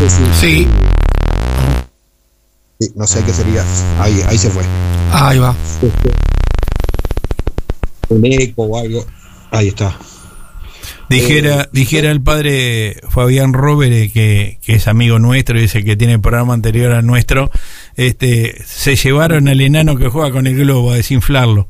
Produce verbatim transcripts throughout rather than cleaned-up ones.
sé si, Sí. si no sé qué sería. Ahí, ahí se fue. Ahí va. Un eco o algo. Ahí está. Dijera, Eh, dijera el padre Fabián Rovere, que, que es amigo nuestro y es el que tiene el programa anterior al nuestro, este, se llevaron al enano que juega con el globo a desinflarlo.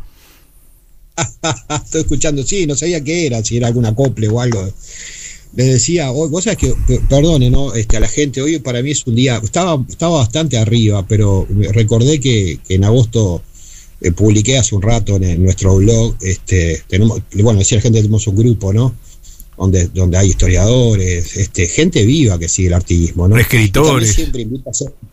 Estoy escuchando, sí, no sabía qué era, si era algún acople o algo. Le decía, hoy, vos sabés que, que perdone, ¿no? Este, a la gente, hoy para mí es un día, estaba, estaba bastante arriba, pero recordé que, que en agosto eh, publiqué hace un rato en, en nuestro blog, este, tenemos, bueno, decía la gente que tenemos un grupo, ¿no? Donde, donde hay historiadores, este, gente viva que sigue el artiguismo, ¿no? Escritores. Siempre invita a ser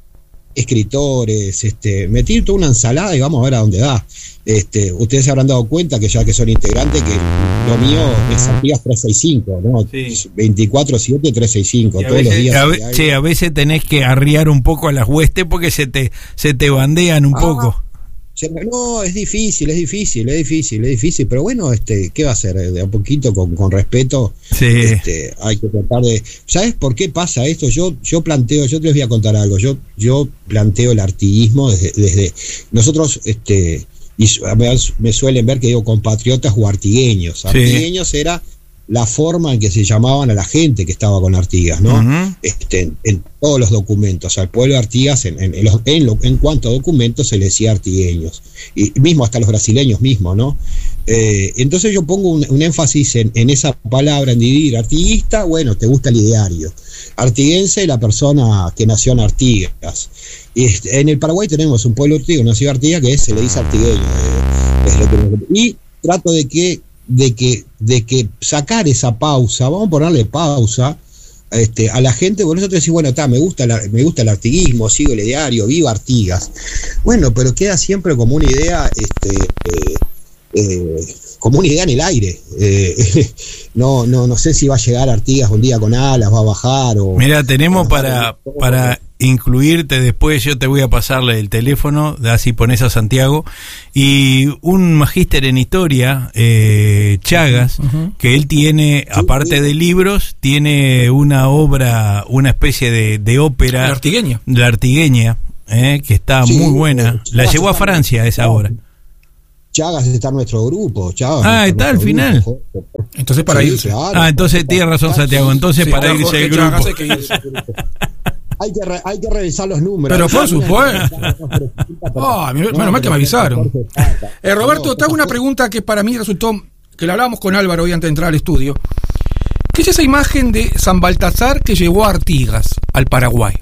escritores, este, metí toda una ensalada y vamos a ver a dónde da. Este, ustedes se habrán dado cuenta que ya que son integrantes, que lo mío es Artigas trescientos sesenta y cinco, ¿no? Sí. veinticuatro siete trescientos sesenta y cinco, Y a todos veces, los días. a, ve- che, a veces tenés que arriar un poco a las huestes porque se te, se te bandean un Ah, poco. se- No, es difícil, es difícil, es difícil, es difícil, pero bueno, este, ¿qué va a hacer? De a poquito, con, con respeto, Sí. este, hay que tratar de. ¿Sabes por qué pasa esto? Yo, yo planteo, yo te les voy a contar algo, yo, yo planteo el artiguismo desde, desde nosotros, este, y su- me, me suelen ver que digo compatriotas o artigueños. Sí. Artigueños era la forma en que se llamaban a la gente que estaba con Artigas, ¿no? Ujú. Este, en, en todos los documentos, al pueblo de Artigas, en, en, en, los- en, lo- en cuanto a documentos, se le decía artigueños, y mismo hasta los brasileños mismos, ¿no? Eh, entonces yo pongo un, un énfasis en, en esa palabra, en dividir. Artiguista, bueno, te gusta el ideario. Artiguense, la persona que nació en Artigas. Y este, en el Paraguay tenemos un pueblo artigo, una ciudad artiga, que es, se le dice artigueño. eh, es lo que- y trato de que de que de que sacar esa pausa, vamos a ponerle pausa este, a la gente, por eso te decís, bueno, está, me gusta la, me gusta el artiguismo, sigo el ideario, viva Artigas. Bueno, pero queda siempre como una idea, este, eh, eh, como una idea en el aire. Eh, no, no, no sé si va a llegar Artigas un día con alas, va a bajar o. Mira, tenemos o- para, para incluirte después, yo te voy a pasarle el teléfono, así pones a Santiago, y un magíster en historia, eh, Chagas, Ujú. que él tiene, aparte de libros, tiene una obra, una especie de, de ópera, La Artigueña. La Artigueña, eh, que está Sí, muy buena. eh, La Chagas llevó a está- Francia esa Chagas- obra. Chagas está en nuestro grupo. Chagas Ah, está en al nuestro final. grupo. Entonces para Sí, irse. claro. Ah, entonces tiene razón Santiago, entonces Sí, para claro, irse Jorge el grupo. Chagas hay que irse. Hay que, re- hay que revisar los números. Pero por Hay una- supuesto. Ah, menos mal que me avisaron. Eh, Roberto, te hago una pregunta que para mí resultó, que la hablábamos con Álvaro hoy antes de entrar al estudio. ¿Qué es esa imagen de San Baltasar que llevó a Artigas al Paraguay?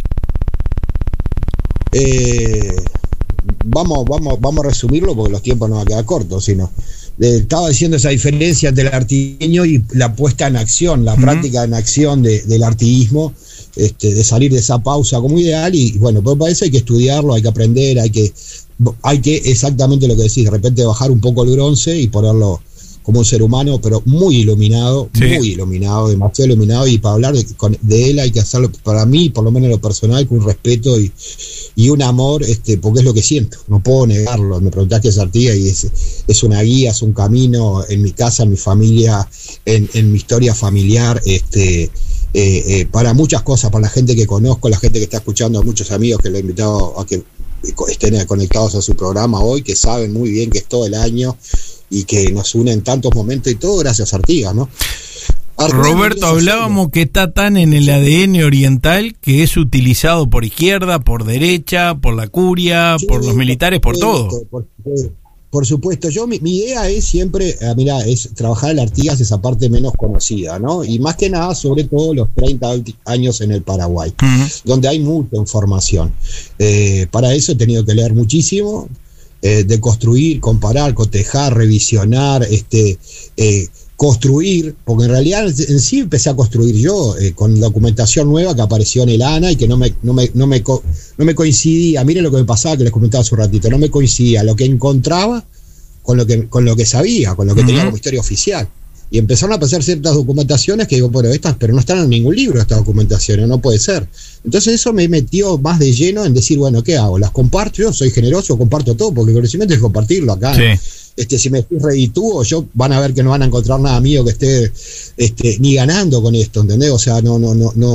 Eh, vamos, vamos, vamos a resumirlo porque los tiempos no van a quedar cortos, sino eh, estaba diciendo esa diferencia entre el artigueño y la puesta en acción, la Ujú. práctica en acción de, del artiguismo, este, de salir de esa pausa como ideal, y bueno, pero para eso hay que estudiarlo, hay que aprender, hay que, hay que exactamente lo que decís, de repente bajar un poco el bronce y ponerlo como un ser humano, pero muy iluminado, Sí. muy iluminado, demasiado iluminado, y para hablar de, con- de él hay que hacerlo, para mí, por lo menos en lo personal, con un respeto y, y un amor, este, porque es lo que siento, no puedo negarlo. Me preguntás qué es Artigas y es, es una guía, es un camino en mi casa, en mi familia, en, en mi historia familiar, este, eh, eh, para muchas cosas, para la gente que conozco, la gente que está escuchando, a muchos amigos que lo he invitado a que estén conectados a su programa hoy, que saben muy bien que es todo el año y que nos une en tantos momentos, y todo gracias a Artigas, ¿no? Artigas Roberto, empieza hablábamos que está tan en el A D N oriental que es utilizado por izquierda, por derecha, por la curia, Sí, por los militares, por supuesto, todo. Por, por- por supuesto, yo mi, mi idea es siempre, eh, mira, es trabajar el Artigas, esa parte menos conocida, ¿no? Y más que nada, sobre todo los treinta años en el Paraguay, Ujú. donde hay mucha información. Eh, para eso he tenido que leer muchísimo, eh, de construir, comparar, cotejar, revisionar, este, eh, construir, porque en realidad en sí empecé a construir yo eh, con documentación nueva que apareció en el A N A y que no me, no me, no me, co- no me coincidía. Miren lo que me pasaba, que les comentaba hace un ratito, no me coincidía lo que encontraba con lo que, con lo que sabía, con lo que tenía Ujú. como historia oficial. Y empezaron a pasar ciertas documentaciones que digo, bueno, estas, pero no están en ningún libro estas documentaciones, no puede ser. Entonces eso me metió más de lleno en decir, bueno, ¿qué hago? ¿Las comparto? Yo soy generoso, comparto todo, porque el conocimiento es compartirlo acá. Sí. Este, si me estoy reditúo, yo van a ver que no van a encontrar nada mío que esté este, ni ganando con esto, ¿entendés? O sea, no, no, no, no,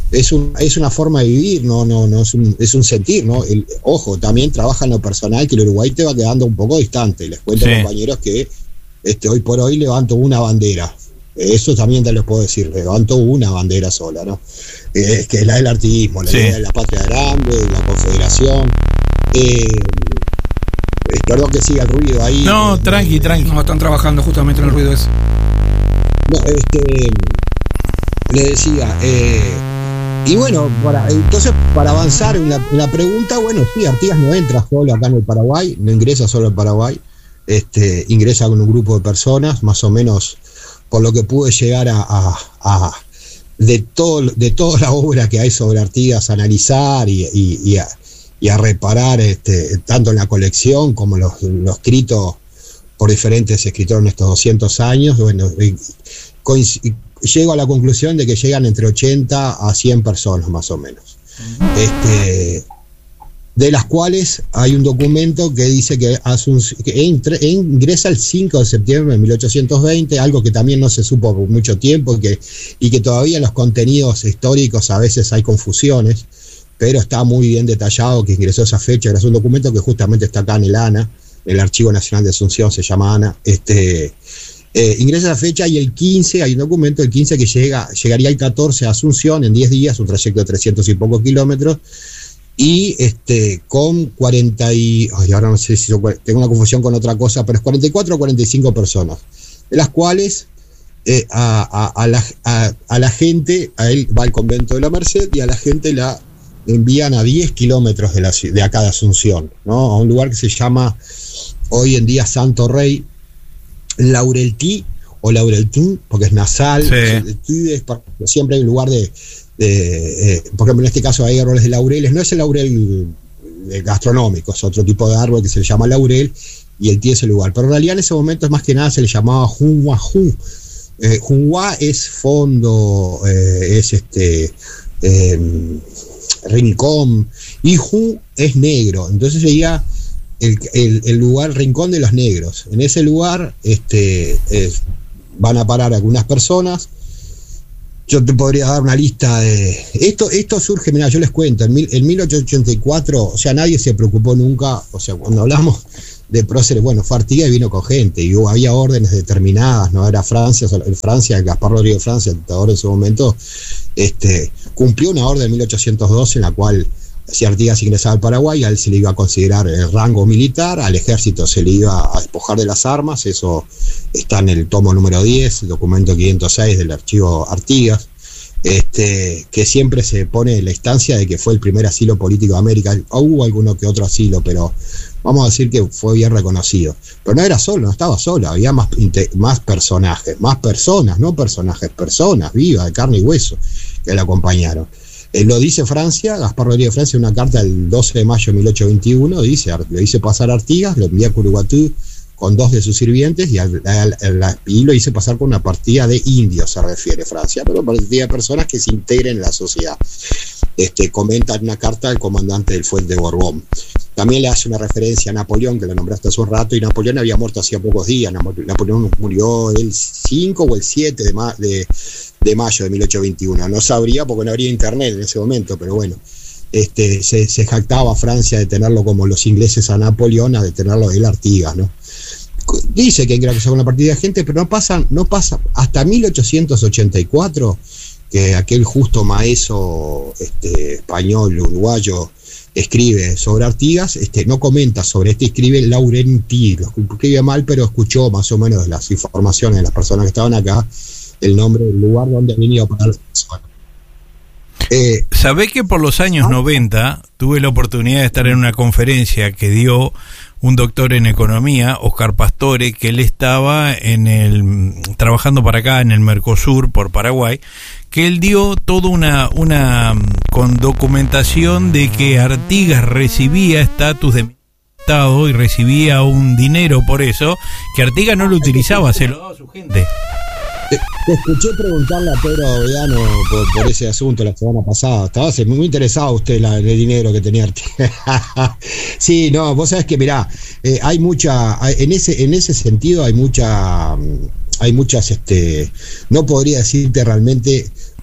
es, un, es una forma de vivir, no, no, no es, un, es un sentir, ¿no? El, ojo, también trabaja en lo personal, que el Uruguay te va quedando un poco distante. Les cuento, sí, compañeros, que este, hoy por hoy levanto una bandera. Eso también te lo puedo decir, levanto una bandera sola, ¿no? Eh, que es la del artiguismo, la, sí, de la patria grande, de la confederación. Eh, Perdón que siga el ruido ahí. No, eh, tranqui, tranqui. No, están trabajando justamente en el ruido ese. No, este, le decía, eh, y bueno, para, entonces para avanzar en la, en la pregunta, bueno, sí, Artigas no entra solo acá en el Paraguay, no ingresa solo al Paraguay, este, ingresa con un grupo de personas, más o menos, por lo que pude llegar a, a, a de todo, de toda la obra que hay sobre Artigas, analizar y, y, y a y a reparar este, tanto en la colección como los, los escritos por diferentes escritores en estos doscientos años. Bueno, llego a la conclusión de que llegan entre ochenta a cien personas más o menos, este, de las cuales hay un documento que dice que, Asun, que entre, ingresa el cinco de septiembre de mil ochocientos veinte, algo que también no se supo por mucho tiempo y que, y que todavía en los contenidos históricos a veces hay confusiones, pero está muy bien detallado que ingresó esa fecha. Es un documento que justamente está acá en el ANA, el Archivo Nacional de Asunción, se llama ANA. Este, eh, ingresa esa fecha y el quince, hay un documento, el quince que llega, llegaría el catorce a Asunción en diez días, un trayecto de trescientos y pocos kilómetros, y este, con cuarenta y... Ay, ahora no sé si tengo una confusión con otra cosa, pero es cuarenta y cuatro o cuarenta y cinco personas, de las cuales eh, a, a, a, la, a, a la gente, a él va al convento de la Merced y a la gente la envían a diez kilómetros de, la, de acá de Asunción, ¿no? A un lugar que se llama hoy en día Santo Rey, Laureltí o Laureltín, porque es nasal, sí, es, siempre hay un lugar de, de eh, por ejemplo en este caso hay árboles de laureles, no es el laurel gastronómico, es otro tipo de árbol que se le llama laurel, y el tí es el lugar, pero en realidad en ese momento es más que nada se le llamaba Junhuajú. eh, Junhuá es fondo, eh, es este eh, rincón, y Ju es negro, entonces sería el, el, el lugar rincón de los negros. En ese lugar este, es, van a parar algunas personas. Yo te podría dar una lista de... Esto esto surge, mira, yo les cuento, en, mil, en mil ochocientos ochenta y cuatro, o sea, nadie se preocupó nunca, o sea, cuando hablamos de próceres, bueno, fue Artigas y vino con gente, y hubo, había órdenes determinadas, no era Francia, en Francia, Gaspar Rodríguez Francia, el dictador en su momento, este, cumplió una orden en mil ochocientos doce en la cual si Artigas ingresaba al Paraguay, a él se le iba a considerar el rango militar, al ejército se le iba a despojar de las armas, eso está en el tomo número diez, el documento quinientos seis del archivo Artigas, este, que siempre se pone la instancia de que fue el primer asilo político de América. Hubo alguno que otro asilo, pero vamos a decir que fue bien reconocido. Pero no era solo, no estaba solo, había más, más personajes, más personas, no personajes, personas vivas, de carne y hueso, que le acompañaron. Eh, lo dice Francia, Gaspar Rodríguez Francia, una carta del doce de mayo de mil ochocientos veintiuno, dice, le hice pasar a Artigas, lo envié a Curuguatú con dos de sus sirvientes y, al, al, al, y lo hice pasar con una partida de indios, se refiere Francia, pero partida de personas que se integren en la sociedad. Este, comenta en una carta el comandante del Fuerte de Borbón. También le hace una referencia a Napoleón, que lo nombraste hace un rato, y Napoleón había muerto hacía pocos días. Napoleón murió el cinco o el siete de, ma de, de mayo de mil ochocientos veintiuno. No sabría porque no habría internet en ese momento, pero bueno. Este, se, se jactaba Francia de tenerlo como los ingleses a Napoleón, a de tenerlo él Artigas, ¿no? Dice que ingresó con una partida de gente, pero no pasa, no pasa hasta mil ochocientos ochenta y cuatro, que aquel justo maeso este, español, uruguayo, escribe sobre Artigas, este, no comenta sobre este, escribe Laurentí, lo escribe mal, pero escuchó más o menos las informaciones de las personas que estaban acá, el nombre del lugar donde venía a parar la persona. Eh, Sabés que por los años noventa tuve la oportunidad de estar en una conferencia que dio un doctor en economía, Oscar Pastore, que él estaba en el trabajando para acá en el Mercosur por Paraguay, que él dio toda una una con documentación de que Artigas recibía estatus de Estado y recibía un dinero por eso, que Artigas no lo utilizaba, se lo daba a su gente. Te, te escuché preguntarle a Pedro Aveano por, por ese asunto la semana pasada. Estaba muy interesado usted la, el dinero que tenía Artigas. Sí, no, vos sabés que mirá, eh, hay mucha, en ese, en ese sentido hay mucha, hay muchas, este, no podría decirte realmente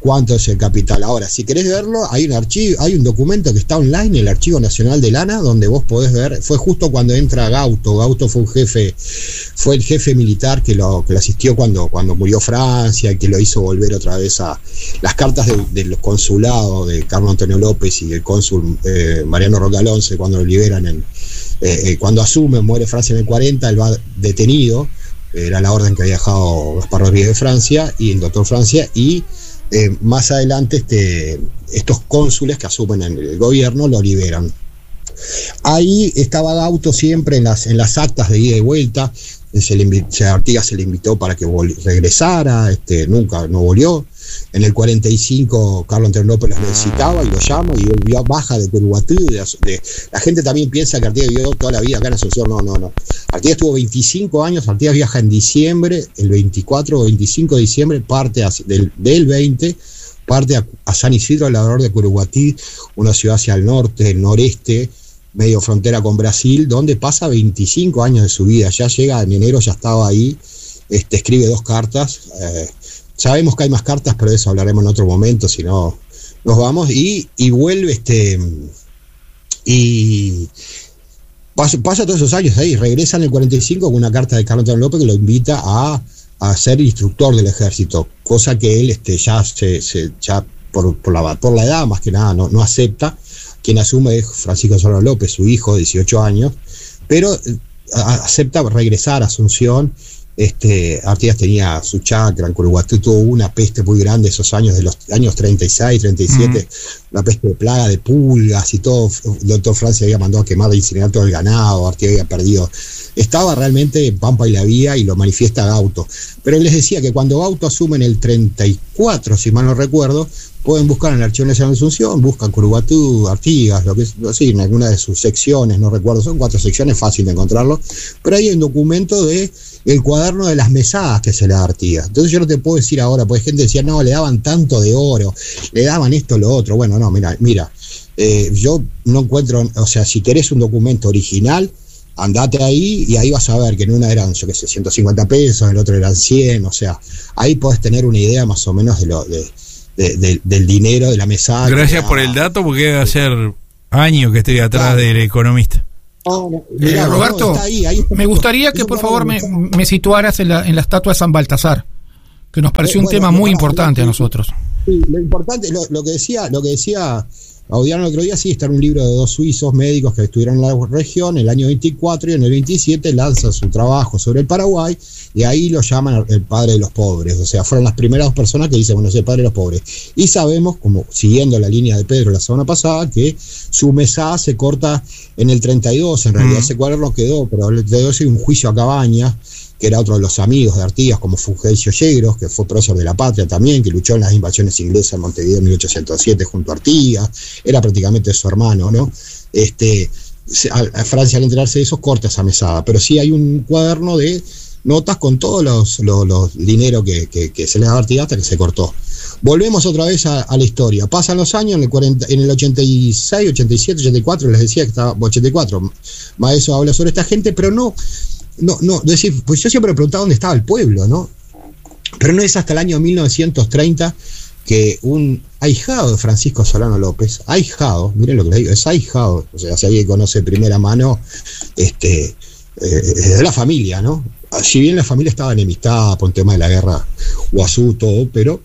cuánto es el capital. Ahora, si querés verlo, hay un archivo, hay un documento que está online en el Archivo Nacional de Lana, donde vos podés ver, fue justo cuando entra Gauto. Gauto fue un jefe, fue el jefe militar que lo, que lo asistió cuando, cuando murió Francia, y que lo hizo volver otra vez a las cartas de, del consulado de Carlos Antonio López y el cónsul eh, Mariano Roque Alonso, cuando lo liberan en, eh, eh, cuando asume, muere Francia en el cuarenta, él va detenido, era la orden que había dejado Gaspar Rodríguez de Francia y el doctor Francia, y Eh, más adelante este, estos cónsules que asumen en el gobierno lo liberan. Ahí estaba Gauto siempre en las, en las actas de ida y vuelta. Se le invitó, a Artigas se le invitó para que vol- regresara, este, nunca, no volvió. En el cuarenta y cinco Carlos Antonio López lo necesitaba y lo llama y volvió, baja de Curuguatí. De, de, la gente también piensa que Artigas vivió toda la vida acá en Asunción. No, no, no. Artigas tuvo veinticinco años. Artigas viaja en diciembre, el veinticuatro o veinticinco de diciembre, parte a, del, del veinte, parte a, a San Isidro, el Labrador de Curuguatí, una ciudad hacia el norte, el noreste, medio frontera con Brasil, donde pasa veinticinco años de su vida. Ya llega en enero, ya estaba ahí, este, escribe dos cartas. Eh, sabemos que hay más cartas, pero de eso hablaremos en otro momento, si no nos vamos. Y, y vuelve, este y pasa, pasa todos esos años ahí, regresa en el cuarenta y cinco con una carta de Carlos Antonio López que lo invita a, a ser instructor del ejército, cosa que él este, ya, se, se, ya por, por, la, por la edad más que nada no, no acepta. Quien asume es Francisco Solano López, su hijo de dieciocho años, pero a, acepta regresar a Asunción. Este, Artigas tenía su chacra en Curuguatí, tuvo una peste muy grande esos años, de los años treinta y seis, treinta y siete, mm. una peste de plaga, de pulgas y todo. El doctor Francia había mandado a quemar e incinerar todo el ganado, Artigas había perdido. Estaba realmente en Pampa y la Vía, y lo manifiesta Gauto. Pero les decía que cuando Gauto asume en el treinta y cuatro, si mal no recuerdo, pueden buscar en el Archivo Nacional de Asunción, buscan Curuguatí, Artigas, lo que es, sí, en alguna de sus secciones, no recuerdo, son cuatro secciones, fácil de encontrarlo, pero hay un documento de el cuaderno de las mesadas que se le da a Artigas. Entonces yo no te puedo decir ahora, porque gente decía, no, le daban tanto de oro, le daban esto, lo otro. Bueno, no, mira, mira, eh, yo no encuentro, o sea, si querés un documento original, andate ahí y ahí vas a ver que en una eran, yo qué sé, ciento cincuenta pesos, en el otro eran cien, o sea, ahí podés tener una idea más o menos de lo de, de, de, del dinero, de la mesada. Gracias por el dato, porque debe hacer años que estoy atrás claro. del economista. Oh, no, mirá, eh, Roberto, no, ahí, ahí me gustaría que por favor me, me situaras en la, en la estatua de San Baltasar, que nos pareció eh, un bueno, tema muy importante a nosotros. Sí, lo importante, lo, lo que decía, lo que decía Audiano el otro día, sí, está en un libro de dos suizos médicos que estuvieron en la región en el año veinticuatro, y en el veintisiete lanza su trabajo sobre el Paraguay, y ahí lo llaman el padre de los pobres. O sea, fueron las primeras dos personas que dicen, bueno, es el padre de los pobres. Y sabemos, como siguiendo la línea de Pedro la semana pasada, que su mesada se corta en el treinta y dos, en realidad mm. ese cuaderno quedó, pero el treinta y dos hay un juicio a Cabañas, que era otro de los amigos de Artigas, como Fulgencio Yegros, que fue prócer de la patria también, que luchó en las invasiones inglesas en Montevideo en mil ochocientos siete junto a Artigas, era prácticamente su hermano, ¿no? Este, a, a Francia, al enterarse de eso, corta esa mesada, pero sí hay un cuaderno de notas con todos los, los, los dineros que, que, que se le daba a Artigas hasta que se cortó. Volvemos otra vez a, a la historia. Pasan los años, en el, cuarenta, en el ochenta y seis, ochenta y siete, ochenta y cuatro, les decía que estaba, ochenta y cuatro, Maeso habla sobre esta gente, pero no... No, no, es decir, pues yo siempre me preguntaba dónde estaba el pueblo, ¿no? Pero no es hasta el año mil novecientos treinta que un ahijado de Francisco Solano López, ahijado, miren lo que le digo, es ahijado, o sea, si alguien conoce de primera mano, este, eh, es de la familia, ¿no? Si bien la familia estaba enemistada por el tema de la guerra Guazú, todo, pero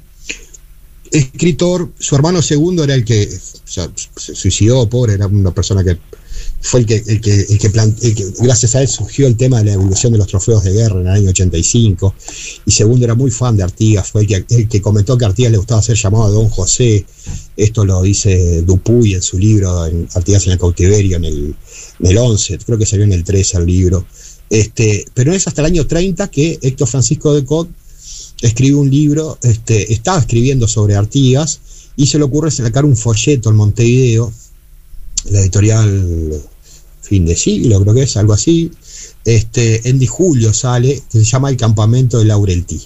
escritor, su hermano segundo era el que, o sea, se suicidó, pobre, era una persona que fue el que, el que, el que, plante, el que gracias a él surgió el tema de la evolución de los trofeos de guerra en el año ochenta y cinco, y segundo era muy fan de Artigas, fue el que, el que comentó que a Artigas le gustaba ser llamado a Don José. Esto lo dice Dupuy en su libro en Artigas en el cautiverio, en el, en el once, creo que salió en el trece el libro. Este, pero no es hasta el año treinta que Héctor Francisco de Cot escribe un libro, este, estaba escribiendo sobre Artigas, y se le ocurre sacar un folleto en Montevideo, la editorial Fin de Siglo, creo que es algo así, este, en Di Julio sale, que se llama El Campamento de Laureltí.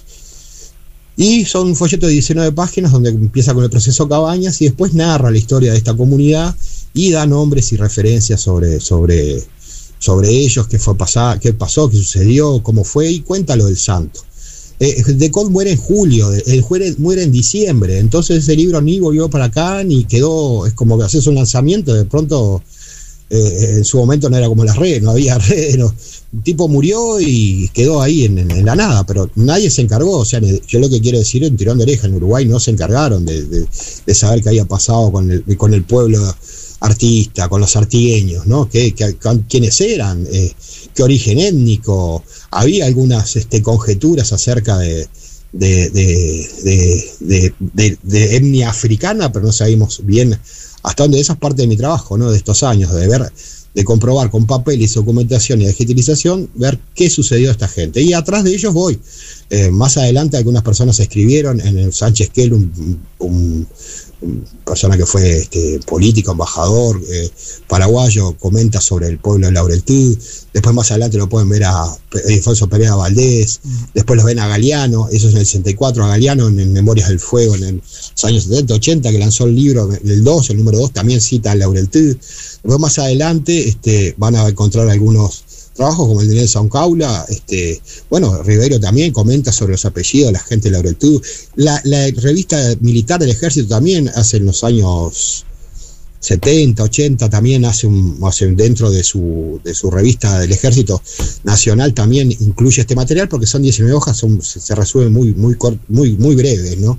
Y son un folleto de diecinueve páginas donde empieza con el proceso Cabañas y después narra la historia de esta comunidad y da nombres y referencias sobre, sobre, sobre ellos, qué fue pasar, qué pasó, qué sucedió, cómo fue, y cuenta lo del santo. Eh, Decaux muere en julio, el muere, muere en diciembre, entonces ese libro ni volvió para acá, ni quedó, es como que haces un lanzamiento, de pronto eh, en su momento no era como las redes, no había redes, no, el tipo murió y quedó ahí en, en, en la nada, pero nadie se encargó, o sea, yo lo que quiero decir es un tirón de oreja, en Uruguay no se encargaron de, de, de saber qué había pasado con el, con el pueblo artista, con los artigueños, ¿no? ¿Qué, qué, quiénes eran? Eh, ¿Qué origen étnico? Había algunas este, conjeturas acerca de, de, de, de, de, de, de etnia africana, pero no sabíamos bien hasta dónde. Esa es parte de mi trabajo, ¿no? De estos años, de ver, de comprobar con papeles, documentación y digitalización, ver qué sucedió a esta gente. Y atrás de ellos voy. Eh, más adelante algunas personas escribieron en el Sánchez Kell, un, un, un persona que fue este, político, embajador eh, paraguayo, comenta sobre el pueblo de Laureltí. Después más adelante lo pueden ver a Alfonso Pereira Valdés, después los ven a Galeano, eso es en el sesenta y cuatro, a Galeano en, en Memorias del Fuego, en, en los años setenta, ochenta, que lanzó el libro, el dos, el número dos, también cita a Laureltí. Después más adelante este, van a encontrar algunos trabajos como el de Nelson Caula, este, bueno, Ribeiro también comenta sobre los apellidos de la gente de Laureltí. La, la revista militar del ejército también hace en los años setenta, ochenta, también hace un, hace dentro de su, de su revista del Ejército Nacional también incluye este material, porque son diecinueve hojas, son, se, se resuelven muy, muy, muy, muy breves, ¿no?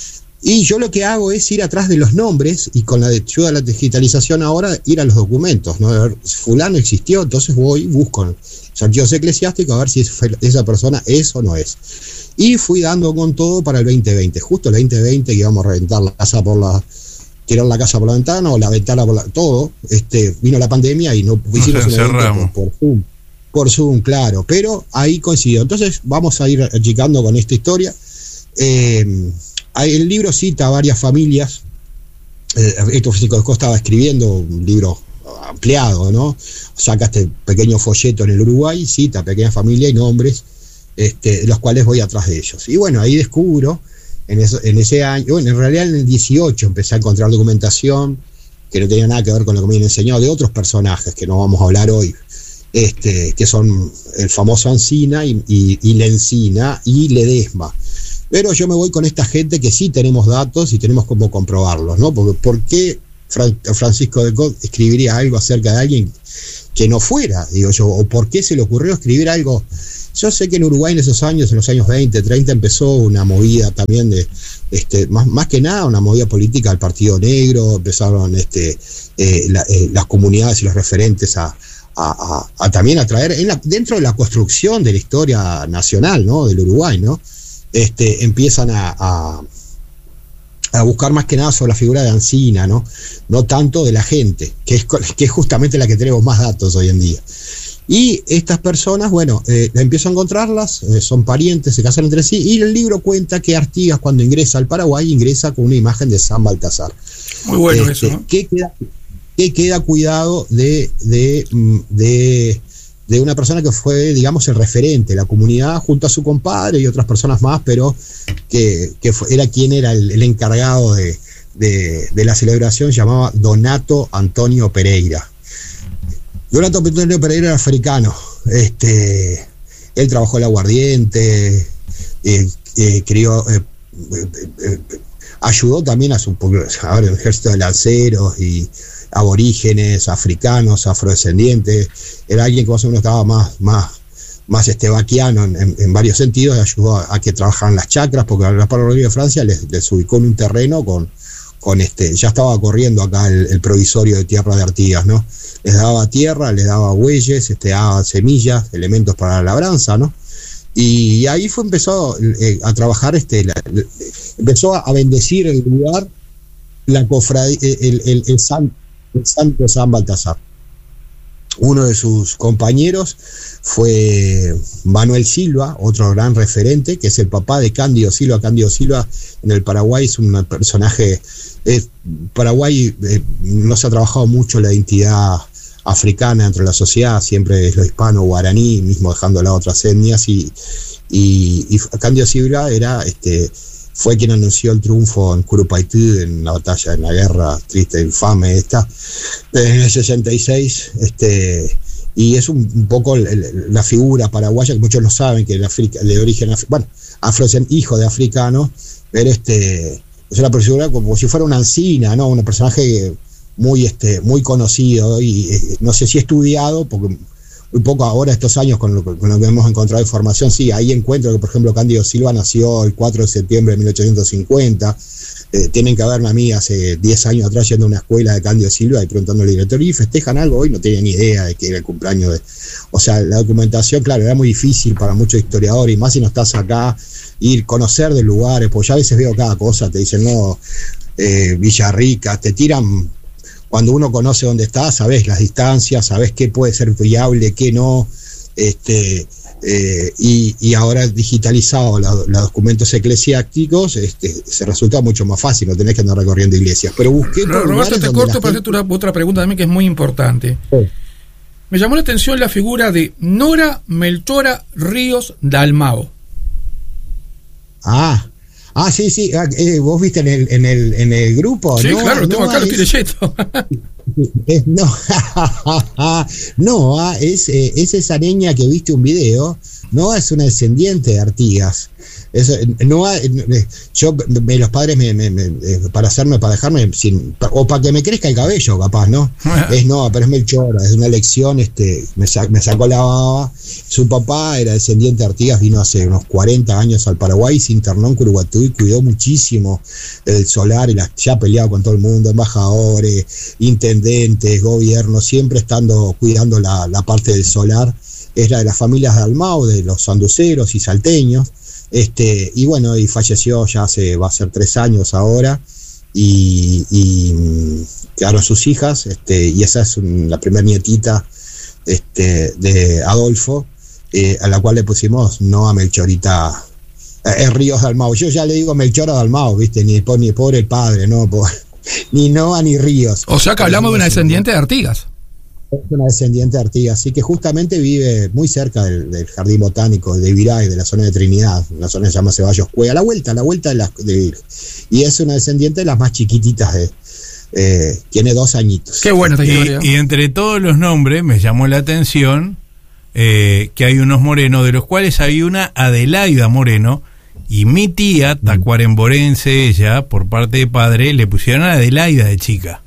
Y yo lo que hago es ir atrás de los nombres y con la ayuda de la digitalización ahora ir a los documentos, ¿no? A ver, fulano existió, entonces voy y busco los archivos eclesiásticos a ver si es, esa persona es o no es. Y fui dando con todo para el veinte veinte, justo el veinte veinte que íbamos a reventar la casa por la... tirar la casa por la ventana o la ventana por la, todo, este, vino la pandemia y no hicimos un evento por, por Zoom, por Zoom, claro, pero ahí coincidió. Entonces vamos a ir achicando con esta historia. Eh, el libro cita a varias familias. Eh, Héctor Francisco Decaux estaba escribiendo un libro ampliado, ¿no? Saca este pequeño folleto en el Uruguay, cita pequeñas familias y nombres, este, los cuales voy atrás de ellos. Y bueno, ahí descubro En, eso, en ese año, bueno, en realidad en el dieciocho empecé a encontrar documentación que no tenía nada que ver con lo que me habían enseñado de otros personajes que no vamos a hablar hoy, este, que son el famoso Ancina y, y, y Lencina y Ledesma. Pero yo me voy con esta gente que sí tenemos datos y tenemos cómo comprobarlos, ¿no? Porque ¿por qué Fran, Francisco Decaux escribiría algo acerca de alguien que no fuera? Digo yo, ¿o por qué se le ocurrió escribir algo? Yo sé que en Uruguay en esos años, en los años veinte, treinta, empezó una movida también de, este, más, más que nada, una movida política del Partido Negro, empezaron este, eh, la, eh, las comunidades y los referentes a, a, a, a también a traer, en la, dentro de la construcción de la historia nacional, ¿no? Del Uruguay, ¿no? Este, empiezan a, a, a buscar más que nada sobre la figura de Ancina, ¿no? No tanto de la gente, que es, que es justamente la que tenemos más datos hoy en día. Y estas personas, bueno, eh, empiezo a encontrarlas, eh, son parientes, se casan entre sí, y el libro cuenta que Artigas, cuando ingresa al Paraguay, ingresa con una imagen de San Baltasar. Muy bueno este, eso, ¿no? Que queda, que queda cuidado de, de, de, de una persona que fue, digamos, el referente de la comunidad, junto a su compadre y otras personas más, pero que, que fue, era quien era el, el encargado de, de, de la celebración, llamaba Donato Antonio Pereira. Donato Antonio Pereira era africano, este, él trabajó en el aguardiente, eh, eh, crió, eh, eh, eh, ayudó también a su a ver, el ejército de lanceros y aborígenes, africanos, afrodescendientes. Era alguien que más o menos estaba más, más, más estebaquiano en, en, en varios sentidos, y ayudó a, a que trabajaran las chacras, porque el Gaspar Rodríguez de Francia les, les ubicó en un terreno con, con este, ya estaba corriendo acá el, el provisorio de tierra de Artigas, ¿no? Les daba tierra, les daba bueyes, este, daba semillas, elementos para la labranza, ¿no? Y ahí fue empezó eh, a trabajar, este, la, la, empezó a bendecir el lugar, la cofradía, el, el, el, san, el santo San Baltasar. Uno de sus compañeros fue Manuel Silva, otro gran referente, que es el papá de Cándido Silva. Cándido Silva en el Paraguay es un personaje. Eh, Paraguay eh, no se ha trabajado mucho la identidad africana dentro de la sociedad, siempre es lo hispano guaraní, mismo dejando de lado otras etnias, y, y, y Cándido Silva era este fue quien anunció el triunfo en Curupaytí en la batalla, en la guerra triste e infame esta en el sesenta y seis, este y es un, un poco el, el, la figura paraguaya, que muchos no saben, que es de origen, bueno, afro, hijo de africano, pero este, es una figura como si fuera una ancina, ¿no? Un personaje muy, este, muy conocido, y eh, no sé si estudiado, porque muy poco ahora estos años con lo, con lo que hemos encontrado información, sí, ahí encuentro que por ejemplo Cándido Silva nació el cuatro de septiembre de mil ochocientos cincuenta, eh, tienen que haberme a mí hace diez años atrás yendo a una escuela de Cándido Silva y preguntando al director, ¿y festejan algo hoy? No tenía ni idea de que era el cumpleaños de... O sea, la documentación, claro, era muy difícil para muchos historiadores, y más si no estás acá, ir conocer de lugares, pues ya a veces veo cada cosa, te dicen, no, eh, Villarrica, te tiran... Cuando uno conoce dónde está, sabés las distancias, sabés qué puede ser viable, qué no, este, eh, y, y ahora digitalizado los la documentos eclesiásticos, este, se resulta mucho más fácil, no tenés que andar recorriendo iglesias. Pero busqué... Roberto, te corto para hacerte una, otra pregunta también que es muy importante. Sí. Me llamó la atención la figura de Nora Melchora Ríos Dalmao. Ah, Ah, sí, sí, eh, vos viste en el, en el, en el grupo, sí, ¿no? Sí, claro, lo tengo no, acá, lo estoy leyendo. Es, no, no, es, es esa niña que viste un video, no es una descendiente de Artigas. Eso, no, yo, me, los padres me, me, me, para hacerme, para dejarme sin, o para que me crezca el cabello, capaz, ¿no? Es no, pero es Melchora, es una elección, este, me, me sacó la baba. Su papá era descendiente de Artigas, vino hace unos cuarenta años al Paraguay, se internó en Curuguatú y cuidó muchísimo el solar, y la, ya ha peleado con todo el mundo, embajadores, intendentes, gobiernos, siempre estando cuidando la, la parte del solar. Era de las familias de Dalmau, de los sanduceros y salteños. Este, y bueno, y falleció ya hace, va a ser tres años ahora, y, y quedaron sus hijas, este, y esa es un, la primera nietita este, de Adolfo, eh, a la cual le pusimos no a Melchorita, eh, Ríos Dalmau. Yo ya le digo Melchora Dalmau, viste, ni, ni pobre el padre, no, por, ni Noa ni Ríos. O sea que hablamos de una descendiente de Artigas. Es una descendiente de Artigas, así que justamente vive muy cerca del, del jardín botánico de Viray, de la zona de Trinidad, la zona que se llama Ceballos Cue, a la vuelta, a la vuelta de, la, de y es una descendiente de las más chiquititas de, eh, tiene dos añitos. Qué buena esta historia. Y, y entre todos los nombres me llamó la atención eh, que hay unos morenos, de los cuales hay una Adelaida Moreno, y mi tía, tacuaremborense ella, por parte de padre, le pusieron a Adelaida de chica.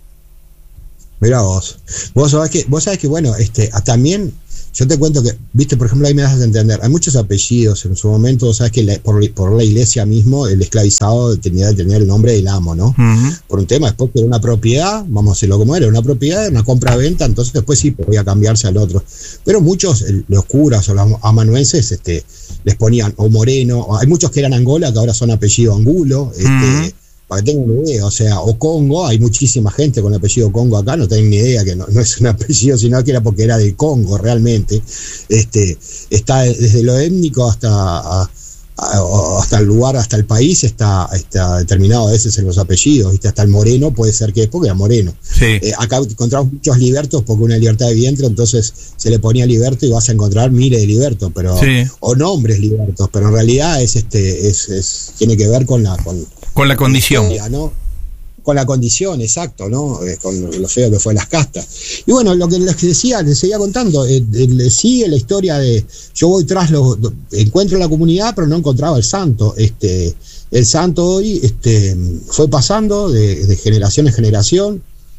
Mirá vos, vos sabés que, vos sabés que bueno, este, también, yo te cuento que, viste, por ejemplo, ahí me das a entender, hay muchos apellidos en su momento, vos sabés que la, por, por la iglesia mismo, el esclavizado tenía que tener el nombre del amo, ¿no? Uh-huh. Por un tema, después que era una propiedad, vamos a decirlo como era, una propiedad, una compra-venta, entonces después sí podía cambiarse al otro. Pero muchos, los curas o los amanuenses, este, les ponían o Moreno, hay muchos que eran Angola, que ahora son apellido Angulo, este, uh-huh. Para que tengan una idea, o sea, o Congo, hay muchísima gente con el apellido Congo acá, no tienen ni idea que no, no es un apellido, sino que era porque era del Congo realmente. Este, está desde lo étnico hasta, a, a, hasta el lugar, hasta el país, está, está determinado a veces en los apellidos, ¿viste? Hasta el moreno puede ser que es porque era moreno. Sí. Eh, acá encontramos muchos libertos porque una libertad de vientre, entonces se le ponía liberto y vas a encontrar miles de libertos, pero, sí. O nombres libertos, pero en realidad es este, es, es, tiene que ver con la, con, Con la condición. ¿no? Con la condición, exacto, ¿no? Eh, con lo feo que fue las castas. Y bueno, lo que les decía, les seguía contando, eh, eh, sigue la historia de, yo voy tras los, encuentro la comunidad, pero no encontraba el santo. Este, el santo hoy este, fue pasando de, de generación en generación.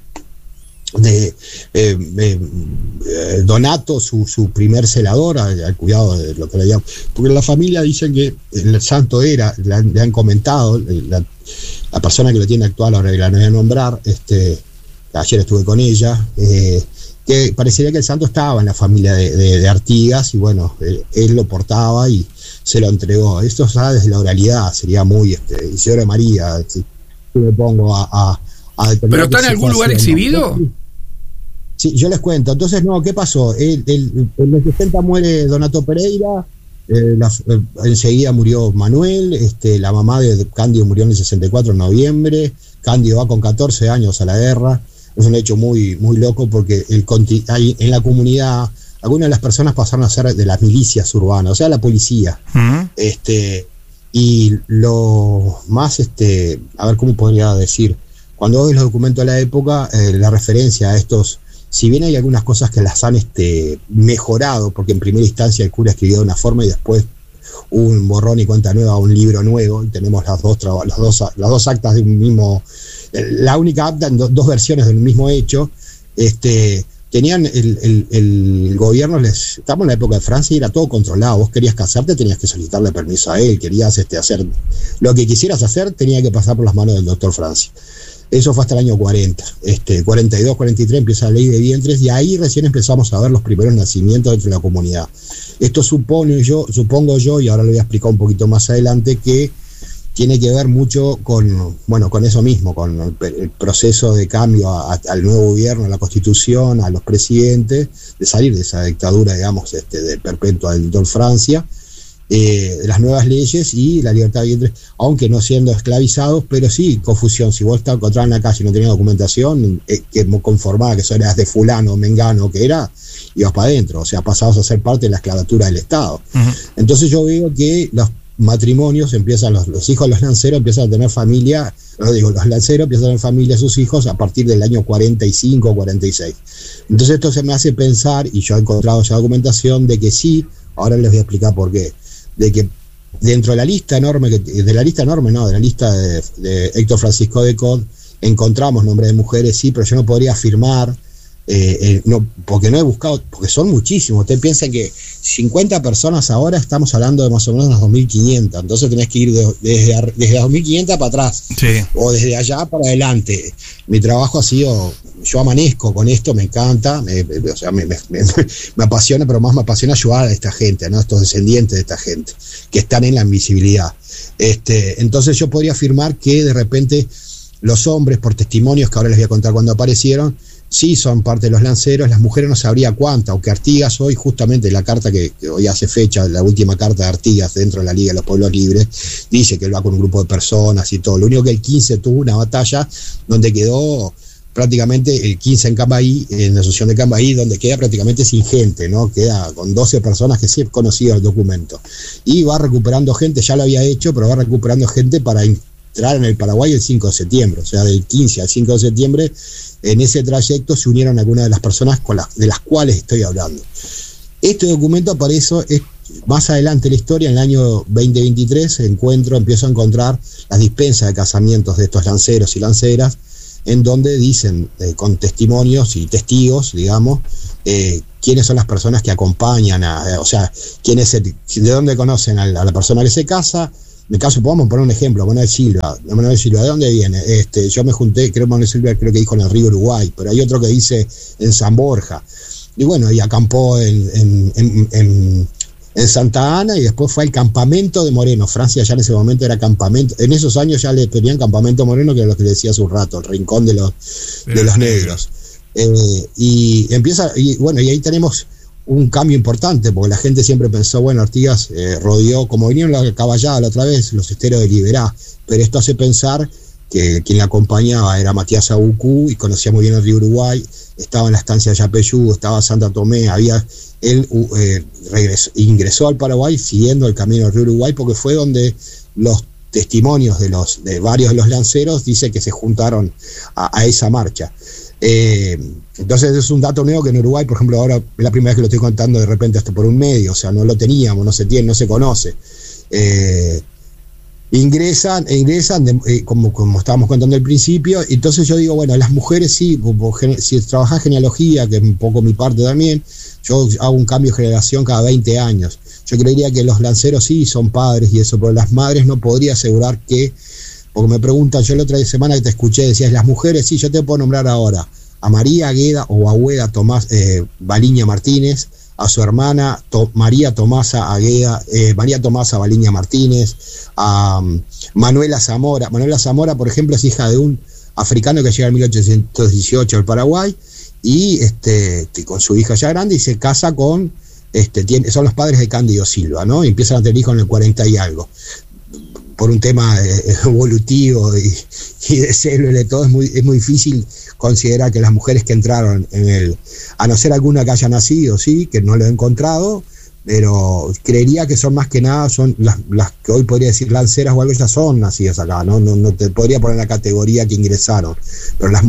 De eh, eh, Donato, su, su primer celador, al, al cuidado de lo que le llaman, porque la familia dicen que el santo era, le han, le han comentado, la, la persona que lo tiene actual, ahora la no voy a nombrar, este, ayer estuve con ella, eh, que parecería que el santo estaba en la familia de, de, de Artigas, y bueno, él, él lo portaba y se lo entregó. Esto ya desde la oralidad sería muy, este, Isidoro María, si me pongo a, a ¿pero está en algún lugar exhibido? Sí, yo les cuento. Entonces, no, ¿qué pasó? El, el, en los sesenta muere Donato Pereira, eh, la, eh, enseguida murió Manuel, este, la mamá de Cándido murió en el sesenta y cuatro, en noviembre, Cándido va con catorce años a la guerra. Es un hecho muy, muy loco porque el, hay, en la comunidad algunas de las personas pasaron a ser de las milicias urbanas, o sea, la policía. Uh-huh. Este, y lo más, este, a ver cómo podría decir, cuando ves los documentos de la época, eh, la referencia a estos si bien hay algunas cosas que las han este, mejorado, porque en primera instancia el cura escribió de una forma y después hubo un borrón y cuenta nueva, un libro nuevo, y tenemos las dos, las dos, las dos actas de un mismo, la única acta en do, dos versiones del mismo hecho. Este, tenían el, el, el gobierno, les, estamos en la época de Francia y era todo controlado. Vos querías casarte, tenías que solicitarle permiso a él, querías este, hacer lo que quisieras hacer, tenía que pasar por las manos del doctor Francia. Eso fue hasta el año cuarenta, este, cuarenta y dos, cuarenta y tres empieza la ley de vientres y ahí recién empezamos a ver los primeros nacimientos dentro de la comunidad. Esto supone yo, supongo yo, y ahora lo voy a explicar un poquito más adelante, que tiene que ver mucho con, bueno, con eso mismo, con el, el proceso de cambio a, a, al nuevo gobierno, a la constitución, a los presidentes, de salir de esa dictadura, digamos, este, de perpetua del doctor Francia, eh, de las nuevas leyes y la libertad de vientre, aunque no siendo esclavizados, pero sí confusión. Si vos te encontrabas en la calle y no tenías documentación eh, que conformaba que eso eras de fulano, mengano, que era, ibas para adentro, o sea, pasabas a ser parte de la esclavatura del Estado. Uh-huh. Entonces yo veo que los matrimonios empiezan, los, los hijos de los lanceros empiezan a tener familia, no digo, los lanceros empiezan a tener familia a sus hijos a partir del año cuarenta y cinco o cuarenta y seis. Entonces esto se me hace pensar, y yo he encontrado ya documentación, de que sí, ahora les voy a explicar por qué, de que dentro de la lista enorme, que, de la lista enorme, no, de la lista de, de Héctor Francisco de Cod, encontramos nombres de mujeres, sí, pero yo no podría afirmar, eh, eh, no, porque no he buscado, porque son muchísimos. Ustedes piensan que cincuenta personas ahora, estamos hablando de más o menos unas dos mil quinientas, entonces tenés que ir de, desde, desde dos mil quinientas para atrás, sí, o desde allá para adelante. Mi trabajo ha sido, yo amanezco con esto, me encanta, me, me, o sea, me, me, me, me apasiona, pero más me apasiona ayudar a esta gente, ¿no? Estos descendientes de esta gente, que están en la invisibilidad. Este, entonces yo podría afirmar que de repente los hombres, por testimonios que ahora les voy a contar cuando aparecieron, sí son parte de los lanceros. Las mujeres no sabría cuántas, aunque Artigas hoy, justamente la carta que, que hoy hace fecha, la última carta de Artigas dentro de la Liga de los Pueblos Libres, dice que él va con un grupo de personas y todo. Lo único que el quince tuvo una batalla donde quedó prácticamente el quince en Cambaí, en la asociación de Cambaí, donde queda prácticamente sin gente, ¿no? Queda con doce personas que sí es conocido el documento. Y va recuperando gente, ya lo había hecho, pero va recuperando gente para entrar en el Paraguay el cinco de septiembre, o sea, del quince al cinco de septiembre. En ese trayecto se unieron algunas de las personas con la, de las cuales estoy hablando. Este documento aparece es, más adelante en la historia, en el año veinte veintitrés, encuentro, empiezo a encontrar las dispensas de casamientos de estos lanceros y lanceras, en donde dicen, eh, con testimonios y testigos, digamos, eh, quiénes son las personas que acompañan, a, eh, o sea, quién es el, de dónde conocen a la, a la persona que se casa. En el caso, podemos poner un ejemplo, Manuel Silva. Manuel Silva, ¿de dónde viene? Este, yo me junté, creo que Manuel Silva creo que dijo en el río Uruguay, pero hay otro que dice en San Borja. Y bueno, y acampó en, en, en, en, en Santa Ana y después fue al campamento de Moreno. Francia ya en ese momento era campamento, en esos años ya le tenían campamento Moreno, que era lo que le decía hace un rato, el rincón de los, de los negros. Eh, y empieza, y bueno, y ahí tenemos un cambio importante, porque la gente siempre pensó, bueno, Artigas eh, rodeó, como vinieron la caballada la otra vez, los esteros de Liberá, pero esto hace pensar que quien la acompañaba era Matías Abucú y conocía muy bien el río Uruguay, estaba en la estancia de Yapeyú, estaba Santa Tomé, había él eh, regresó, ingresó al Paraguay siguiendo el camino del río Uruguay, porque fue donde los testimonios de los de varios de los lanceros dice que se juntaron a, a esa marcha. Eh, entonces es un dato nuevo que en Uruguay, por ejemplo, ahora es la primera vez que lo estoy contando de repente hasta por un medio, o sea, no lo teníamos, no se tiene, no se conoce. Eh, ingresan, e ingresan de, eh, como, como estábamos contando al principio. Entonces yo digo, bueno, las mujeres sí, si trabajas genealogía, que es un poco mi parte también, yo hago un cambio de generación cada veinte años. Yo creería que los lanceros sí son padres y eso, pero las madres no podría asegurar que, porque me preguntan, yo la otra semana que te escuché decías, las mujeres, sí, yo te puedo nombrar ahora a María Agueda o Abuela Tomás eh, Baliña Martínez, a su hermana to, María Tomasa Agueda, eh, María Tomasa Baliña Martínez, a um, Manuela Zamora. Manuela Zamora, por ejemplo, es hija de un africano que llega en mil ochocientos dieciocho al Paraguay y este, con su hija ya grande y se casa con, este, tiene, son los padres de Cándido Silva, ¿no? Y empiezan a tener hijos en el cuarenta y algo. Por un tema eh, evolutivo y, y de célula y todo, es muy, es muy difícil considerar que las mujeres que entraron en el, a no ser alguna que haya nacido, sí, que no lo he encontrado, pero creería que son más que nada, son las, las que hoy podría decir lanceras o algo, ya son nacidas acá, no, no, no te podría poner la categoría que ingresaron, pero las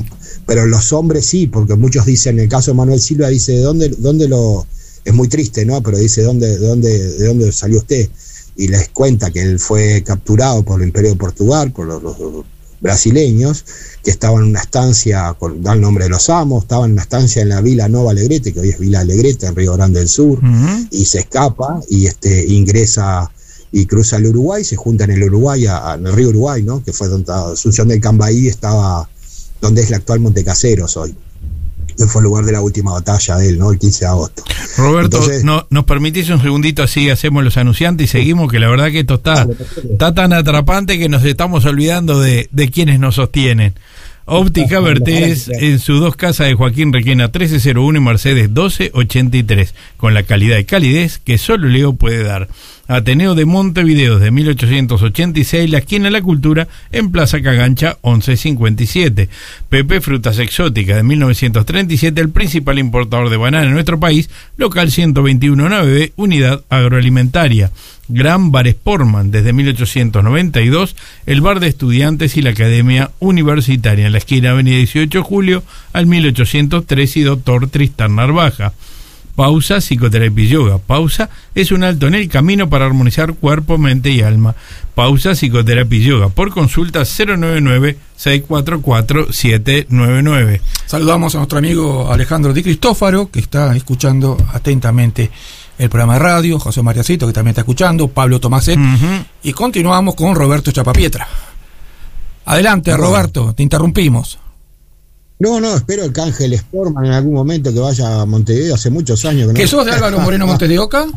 pero los hombres sí, porque muchos dicen, en el caso de Manuel Silva, dice, ¿de dónde, dónde lo...? Es muy triste, ¿no? Pero dice, ¿dónde, de, dónde, ¿de dónde salió usted? Y les cuenta que él fue capturado por el Imperio de Portugal, por los, los, los brasileños, que estaban en una estancia, con, da el nombre de los amos, estaban en una estancia en la Vila Nova Alegrete, que hoy es Vila Alegrete, en Río Grande del Sur, uh-huh. y se escapa y este ingresa y cruza el Uruguay, se junta en el Uruguay, a, a, en el río Uruguay, ¿no? Que fue donde Asunción del Cambaí estaba, donde es el actual Montecaseros hoy. Que fue el lugar de la última batalla de él, ¿no? El quince de agosto. Roberto, Entonces, no, ¿nos permitís un segundito así hacemos los anunciantes y seguimos? Que la verdad que esto está, está tan atrapante que nos estamos olvidando de, de quienes nos sostienen. Óptica Vertés en sus dos casas de Joaquín Requena trece cero uno y Mercedes doce ochenta y tres, con la calidad y calidez que solo Leo puede dar. Ateneo de Montevideo de mil ochocientos ochenta y seis, la esquina de la Cultura en Plaza Cagancha once cincuenta y siete. Pepe Frutas Exóticas de mil novecientos treinta y siete, el principal importador de banana en nuestro país, local ciento veintiuno nueve B, unidad agroalimentaria. Gran Bar Sportman desde mil ochocientos noventa y dos, el bar de estudiantes y la academia universitaria en la esquina Avenida dieciocho de Julio al mil ochocientos tres y Doctor Tristán Narvaja. Pausa Psicoterapia y Yoga. Pausa es un alto en el camino para armonizar cuerpo, mente y alma. Pausa Psicoterapia y Yoga. Por consulta cero nueve nueve, seis cuatro cuatro, siete nueve nueve. Saludamos a nuestro amigo Alejandro Di Cristófaro, que está escuchando atentamente el programa de radio, José Mariacito, que también está escuchando, Pablo Tomaset, uh-huh. y continuamos con Roberto Chapapietra. Adelante, no, Roberto, te interrumpimos. No, no, espero el Cángel Sportman en algún momento que vaya a Montevideo, hace muchos años que no. ¿Que sos de Álvaro Moreno Montes de Oca?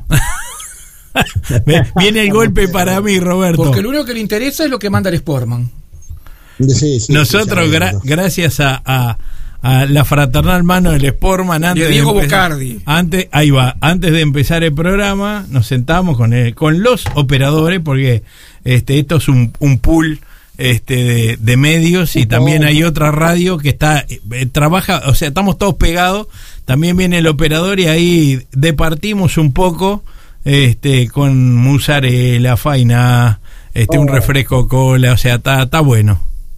Viene el golpe para mí, Roberto. Porque lo único que le interesa es lo que manda el Sportman. Sí, sí, Nosotros, sí, gra- gracias a... a a la fraternal mano del Sportman antes de Diego de empezar, Bocardi. Antes, ahí va, antes de empezar el programa, nos sentamos con el, con los operadores, porque este esto es un, un pool este de, de medios, y también hay otra radio que está eh, trabaja, o sea, estamos todos pegados, también viene el operador y ahí departimos un poco este con mozzarella, faina, este oh. un refresco cola, o sea, está está bueno.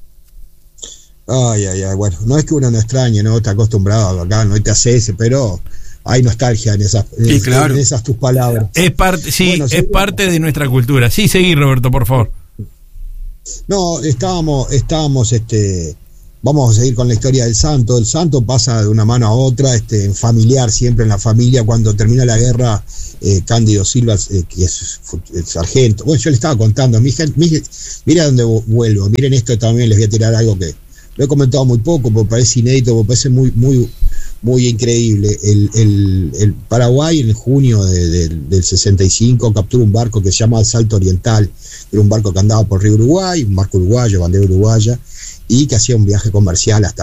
Ay, ay, ay, bueno, no es que uno no extrañe, no está acostumbrado acá, no te hace ese, pero hay nostalgia en esas, sí, claro. en esas tus palabras. Es parte, sí, bueno, es parte de nuestra cultura. Sí, seguí, Roberto, por favor. No, estábamos, estábamos, este, vamos a seguir con la historia del santo. El santo pasa de una mano a otra, este, en familiar, siempre en la familia. Cuando termina la guerra, eh, Cándido Silva, eh, que es el sargento, bueno, yo le estaba contando, mi gente, mi, mira dónde vuelvo, miren esto, también les voy a tirar algo que lo he comentado muy poco, porque parece inédito, porque parece muy muy muy increíble. El, el, el Paraguay en junio de, de, del sesenta y cinco captura un barco que se llama el Salto Oriental, era un barco que andaba por Río Uruguay, un barco uruguayo, bandera uruguaya, y que hacía un viaje comercial hasta